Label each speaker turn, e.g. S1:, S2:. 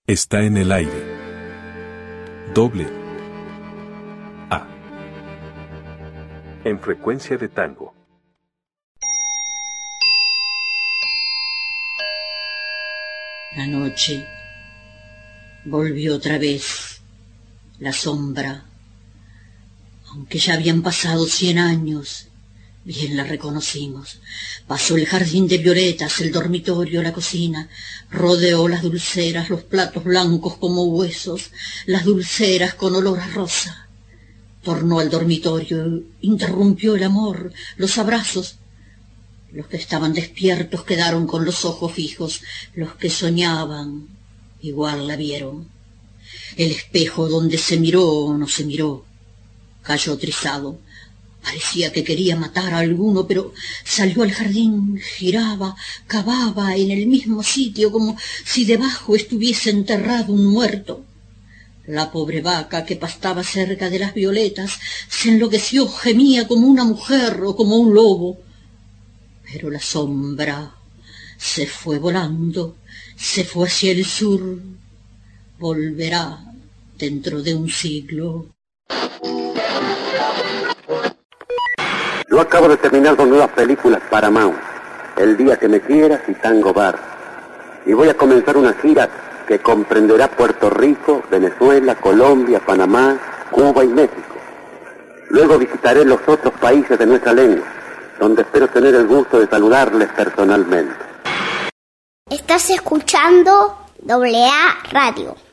S1: Está en el aire. Doble A. En frecuencia de tango.
S2: La noche volvió otra vez, la sombra. Aunque ya habían pasado 100 años, bien la reconocimos. Pasó el jardín de violetas, el dormitorio, la cocina. Rodeó las dulceras, los platos blancos como huesos, las dulceras con olor a rosa. Tornó al dormitorio, interrumpió el amor, los abrazos. Los que estaban despiertos quedaron con los ojos fijos, los que soñaban igual la vieron. El espejo donde se miró o no se miró cayó trizado. Parecía que quería matar a alguno, pero salió al jardín, giraba, cavaba en el mismo sitio, como si debajo estuviese enterrado un muerto. La pobre vaca que pastaba cerca de las violetas se enloqueció, gemía como una mujer o como un lobo. Pero la sombra se fue volando, se fue hacia el sur, volverá dentro de un siglo.
S3: Yo acabo de terminar 2 nuevas películas Paramount, El día que me quieras y Tango Bar. Y voy a comenzar una gira que comprenderá Puerto Rico, Venezuela, Colombia, Panamá, Cuba y México. Luego visitaré los otros países de nuestra lengua, donde espero tener el gusto de saludarles personalmente.
S4: Estás escuchando AA Radio.